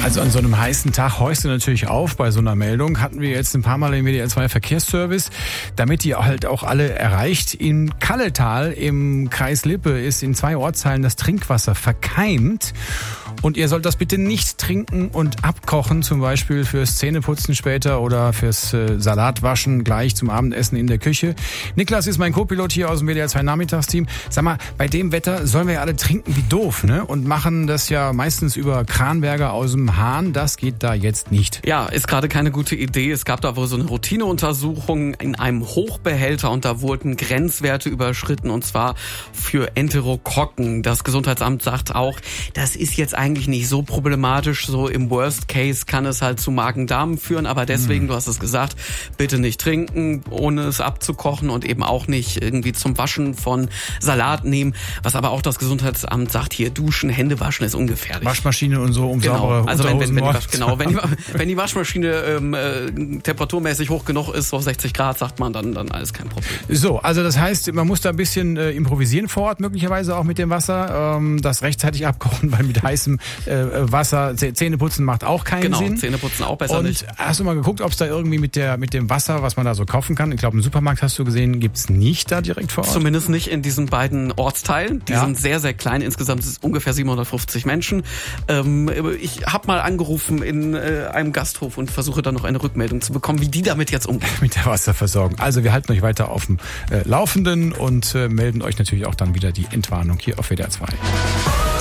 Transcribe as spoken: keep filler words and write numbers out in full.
Also an so einem heißen Tag horchst du natürlich auf bei so einer Meldung. Hatten wir jetzt ein paar Mal im W D R zwei Verkehrsservice, damit die halt auch alle erreicht. In Kalletal im Kreis Lippe ist in zwei Ortsteilen das Trinkwasser verkeimt. Und ihr sollt das bitte nicht trinken und abkochen, zum Beispiel fürs Zähneputzen später oder fürs äh, Salatwaschen gleich zum Abendessen in der Küche. Niklas ist mein Co-Pilot hier aus dem W D R zwei Nachmittagsteam. Sag mal, bei dem Wetter sollen wir ja alle trinken wie doof, ne? Und machen das ja meistens über Kranberger aus dem Hahn. Das geht da jetzt nicht. Ja, ist gerade keine gute Idee. Es gab da wohl so eine Routineuntersuchung in einem Hochbehälter und da wurden Grenzwerte überschritten und zwar für Enterokokken. Das Gesundheitsamt sagt auch, das ist jetzt eigentlich nicht so problematisch. So im Worst Case kann es halt zu Magen-Darm führen, aber deswegen, mhm. du hast es gesagt, bitte nicht trinken, ohne es abzukochen und eben auch nicht irgendwie zum Waschen von Salat nehmen. Was aber auch das Gesundheitsamt sagt, hier duschen, Hände waschen ist ungefährlich. Waschmaschine und so um genau. saubere Also wenn, wenn, wenn, die, Wasch, genau, wenn, die, wenn die Waschmaschine ähm, äh, temperaturmäßig hoch genug ist, auf sechzig Grad, sagt man, dann, dann alles kein Problem. So, also das heißt, man muss da ein bisschen äh, improvisieren vor Ort, möglicherweise auch mit dem Wasser, ähm, das rechtzeitig abkochen, weil mit heißem äh, Wasser Zähneputzen macht auch keinen genau, Sinn. Genau, Zähneputzen auch besser und nicht. Hast du mal geguckt, ob es da irgendwie mit der mit dem Wasser, was man da so kaufen kann, ich glaube im Supermarkt hast du gesehen, gibt's nicht da direkt vor Ort? Zumindest nicht in diesen beiden Ortsteilen. Die ja. sind sehr, sehr klein. Insgesamt sind es ungefähr siebenhundertfünfzig Menschen. Ähm, ich habe mal angerufen in äh, einem Gasthof und versuche dann noch eine Rückmeldung zu bekommen, wie die damit jetzt umgehen. Mit der Wasserversorgung. Also wir halten euch weiter auf dem äh, Laufenden und äh, melden euch natürlich auch dann wieder die Entwarnung hier auf W D R zwei.